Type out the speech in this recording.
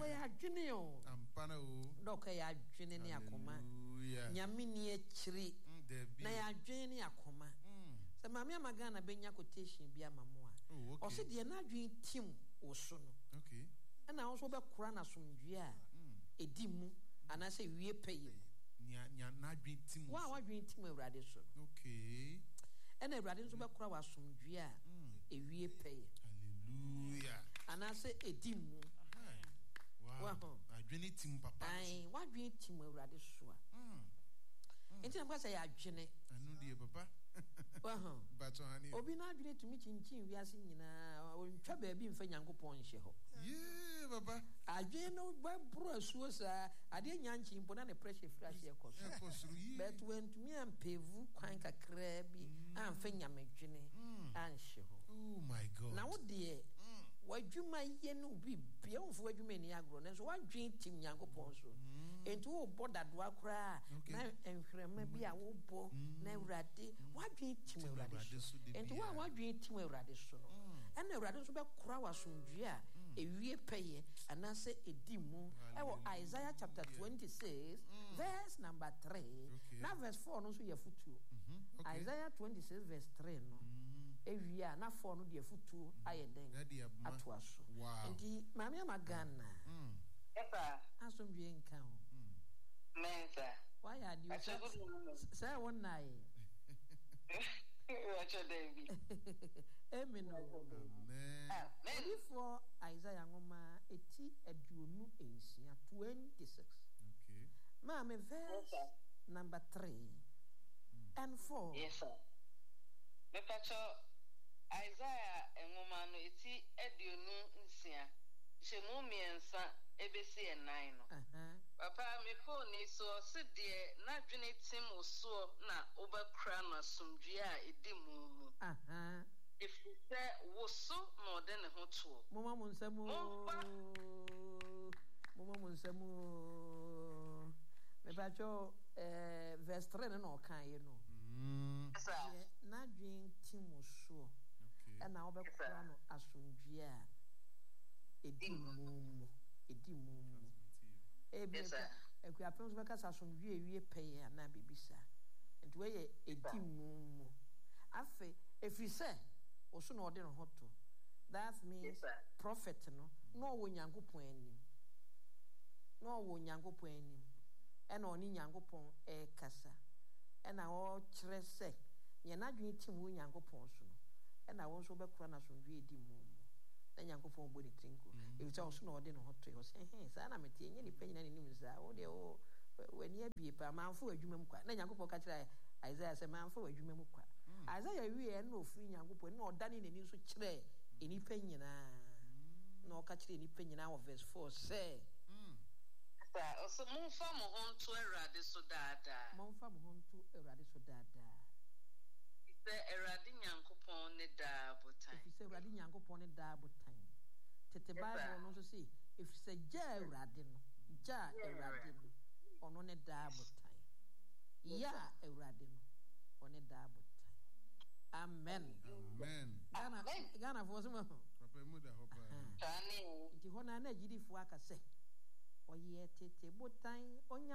for ya adwene o ampana o doka ya adwene ne akoma nyame ne akiri na ya adwene ne akoma se mama magana benya quotation bi amamu a o se de na adwene tim wo so no okay na wo so be kura na somdwe a edi mu ana se wie peye nya na adwene tim wa adwene tim awurade so okay na awurade so be kura wa somdwe a ewie peye hallelujah ana se edi mu wow adwene tim papa ai wa adwene tim awurade so a enti na kwasa ya adwene anu die papa bato hani obi na adwene tumi chinchin wiase nyina ontwa ba bi mfa nyankopon hye ho yeah papa adwene no ba bro asuo sa ade nyanchin mpo na ne pressure flash ekosuru but when to me am pevu kwan kakra bi amfa nyamedwene anhye ho oh my god na wo de wadwuma ye no bi bia wofo wadwuma ni agro na so wadwen tim nyankopon so enti wo boda do akra na enhwrema bi a wo bo na awurade wadwen tim awurade so enti wo wadwen tim awurade so no na awurade so be kora wasomdwe a ewie peye anase edimu ewo Isaiah chapter 26 verse number 3 na verse 4 no so ye futuo Isaiah 26 verse 3 no ewia na 4 no de futuo ayeden atuaso ndi mama ya magana esa asomdwe nka ho mensa why are you say one night Wacha David. Amen. Amen. Before Isaiah ngoma eti aduonu ensia 26. Okay. Mama verse number 3 and 4. Yes sir. Me pacho Isaiah ngoma no eti aduonu ensia. Shemu miensa ebesi enan no. Papa me phone so se de na dwene tim oso na obakra na somdwe a edimu. If you say woso no de ne ho to. Mama munsamu. Me pacho verse 3 no kan ye no. Na dwene tim oso. Okay. Na obakra no asomdwe a edimu. Eku apem so beka sasomdwe ewie peye na bebisa enti we ye edimu afe efise oso na ode no hoto that means prophet no wo nyankopon anim e na oni nyankopon e kasa e na wo kire se ye na dwen tim wo nyankopon so no e na wo so bekura na somdwe edimu na nyankopon body trinko e wita oso na ode no hoto e say sa na mete enye ni panyina ni nim za wo de wo wani abie pa manfo adwuma mu kwa na nyankopon ka kire Isaiah say manfo adwuma mu kwa Isaiah wie na ofiri nyankopon na odane nani so kire eni panyina na o ka kire eni panyina wo verse 4 say sa so monfa mo honto Awurade so daada se Awurade nyankopon ne da botan se Awurade nyankopon ne da botan tete Bible no so say if se ja Awurade no ono ne da botan ya Awurade no ono da botan amen Gana for some papa mu da hopa tani nti hona na gidifo aka se oye tete botan onya